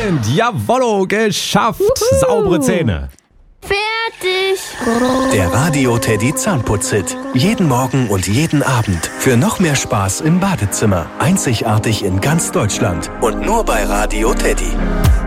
sind. Jawollo, geschafft. Saubere Zähne. Fertig. Der Radio Teddy Zahnputz-Hit. Jeden Morgen und jeden Abend. Für noch mehr Spaß im Badezimmer. Einzigartig in ganz Deutschland. Und nur bei Radio Teddy.